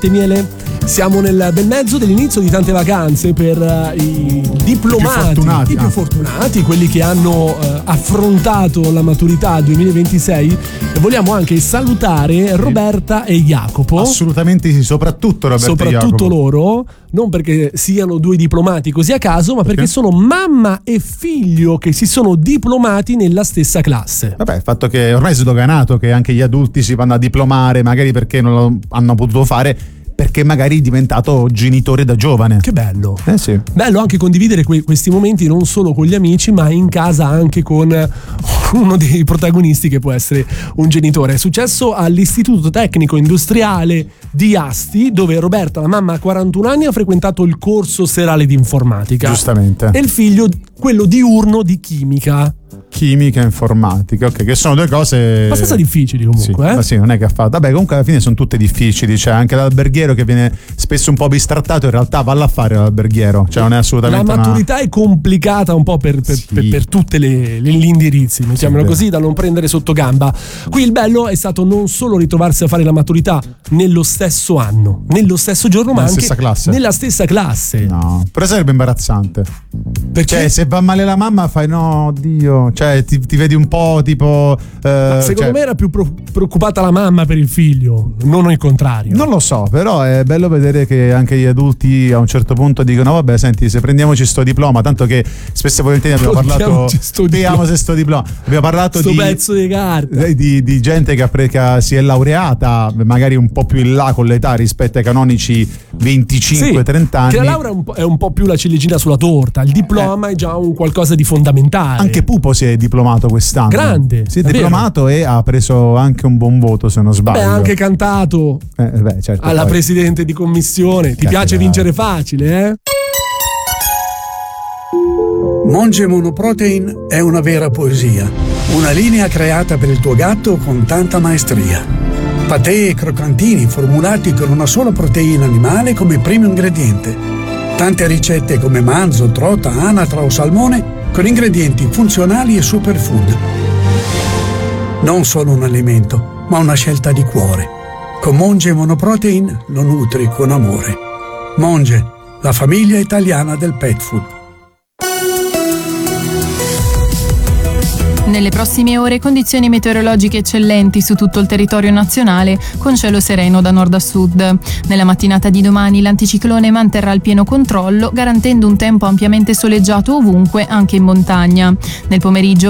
latte e miele? Siamo nel bel mezzo dell'inizio di tante vacanze per i diplomati, i più fortunati, quelli che hanno affrontato la maturità 2026, e vogliamo anche salutare Roberta e Jacopo. Assolutamente sì, soprattutto Roberta e Jacopo. Soprattutto loro, non perché siano due diplomati così a caso, ma perché sono mamma e figlio che si sono diplomati nella stessa classe. Vabbè, il fatto che ormai è sdoganato che anche gli adulti si vanno a diplomare, magari perché non lo hanno potuto fare, perché magari è diventato genitore da giovane. Che bello. Sì. Bello anche condividere questi momenti non solo con gli amici, ma in casa anche con uno dei protagonisti che può essere un genitore. È successo all'Istituto Tecnico Industriale di Asti, dove Roberta, la mamma, ha 41 anni, ha frequentato il corso serale di informatica. Giustamente. E il figlio quello diurno di chimica. Chimica e informatica, ok, che sono due cose abbastanza difficili comunque. Ma sì, non è che ha fatto. Vabbè, comunque alla fine sono tutte difficili. Cioè, anche l'alberghiero che viene spesso un po' bistrattato, in realtà valla a fare l'alberghiero. Cioè, non è assolutamente. La maturità è complicata un po' per tutte gli indirizzi, mettiamolo così, da non prendere sotto gamba. Qui il bello è stato non solo ritrovarsi a fare la maturità nello stesso anno, nello stesso giorno, ma anche nella stessa classe. No, però sarebbe imbarazzante. Perché? Cioè, se va male la mamma, fai no, Dio. Cioè, ti vedi un po' tipo. Secondo me era più preoccupata la mamma per il figlio, non il contrario. Non lo so, però è bello vedere che anche gli adulti a un certo punto dicono: vabbè, senti, se prendiamoci sto diploma, tanto che spesso e volentieri abbiamo parlato. Abbiamo parlato sto pezzo di carta di gente che si è laureata magari un po' più in là con l'età rispetto ai canonici 25-30 anni. Che la laurea è un po' più la ciliegina sulla torta, il diploma è già un qualcosa di fondamentale. Anche Pupo si è diplomato quest'anno. Grande. Si è diplomato e ha preso anche un buon voto, se non sbaglio. Ha anche cantato certo, alla presidente di commissione. Ti piace vincere facile, eh? Monge Monoprotein è una vera poesia, una linea creata per il tuo gatto con tanta maestria. Patè e croccantini formulati con una sola proteina animale come primo ingrediente. Tante ricette come manzo, trota, anatra o salmone con ingredienti funzionali e superfood. Non solo un alimento, ma una scelta di cuore. Con Monge Monoprotein lo nutri con amore. Monge, la famiglia italiana del pet food. Nelle prossime ore condizioni meteorologiche eccellenti su tutto il territorio nazionale, con cielo sereno da nord a sud. Nella mattinata di domani l'anticiclone manterrà il pieno controllo, garantendo un tempo ampiamente soleggiato ovunque, anche in montagna. Nel pomeriggio